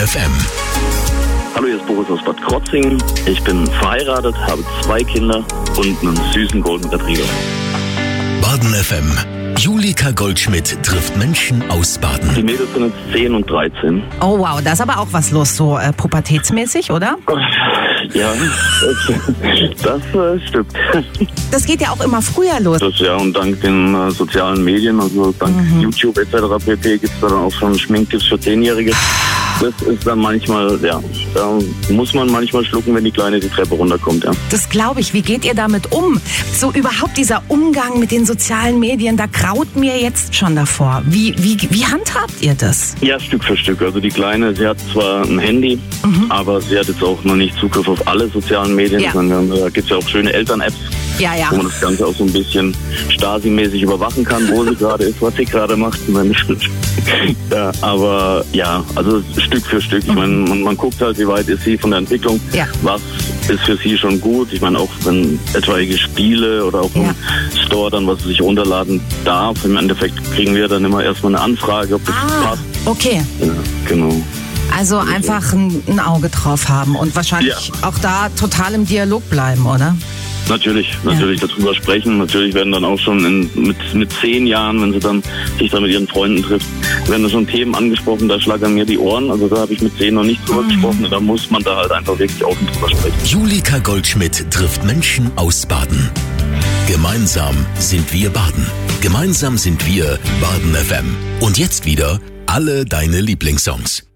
FM. Hallo, hier ist Boris aus Bad Krotzingen. Ich bin verheiratet, habe 2 Kinder und einen süßen Golden Retriever. Baden FM. Julika Goldschmidt trifft Menschen aus Baden. Die Mädels sind jetzt 10 und 13. Oh wow, da ist aber auch was los, so pubertätsmäßig, oder? Ja, das stimmt. Das geht ja auch immer früher los. Das ja, und dank den sozialen Medien, also dank YouTube etc. pp. Gibt es dann auch schon Schminktipps für 10-Jährige. Das ist dann manchmal, ja, da muss man manchmal schlucken, wenn die Kleine die Treppe runterkommt, ja. Das glaube ich. Wie geht ihr damit um? So überhaupt dieser Umgang mit den sozialen Medien, da graut mir jetzt schon davor. Wie handhabt ihr das? Ja, Stück für Stück. Also die Kleine, sie hat zwar ein Handy, aber sie hat jetzt auch noch nicht Zugriff auf alle sozialen Medien, Ja. sondern da gibt es ja auch schöne Eltern-Apps, Ja. wo man das Ganze auch so ein bisschen Stasi-mäßig überwachen kann, wo sie gerade ist, was sie gerade macht. Ja, aber ja, also Stück für Stück. Ich meine, man guckt halt, wie weit ist sie von der Entwicklung, Ja. was ist für sie schon gut. Ich meine, auch wenn etwaige Spiele oder auch im Store dann, was sie sich runterladen darf, im Endeffekt kriegen wir dann immer erstmal eine Anfrage, ob das passt. Okay. Ja, genau. Also einfach ein Auge drauf haben und wahrscheinlich auch da total im Dialog bleiben, oder? Natürlich darüber sprechen. Natürlich werden dann auch schon mit 10 Jahren, wenn sie dann sich dann mit ihren Freunden trifft, werden da schon Themen angesprochen, da schlagern mir die Ohren. Also da habe ich mit 10 noch nicht drüber gesprochen. Da muss man da halt einfach wirklich offen drüber sprechen. Julika Goldschmidt trifft Menschen aus Baden. Gemeinsam sind wir Baden. Gemeinsam sind wir Baden FM. Und jetzt wieder alle deine Lieblingssongs.